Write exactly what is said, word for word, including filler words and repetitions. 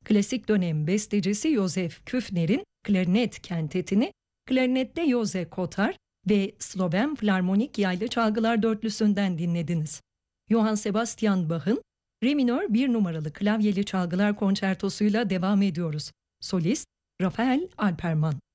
klasik dönem bestecisi Josef Küfner'in klarnet kentetini, klarnette Jose Kotar ve Sloven Filarmonik Yaylı Çalgılar Dörtlüsü'nden dinlediniz. Johann Sebastian Bach'ın Re minör bir numaralı klavyeli çalgılar konçertosuyla devam ediyoruz. Solist Rafael Alperman.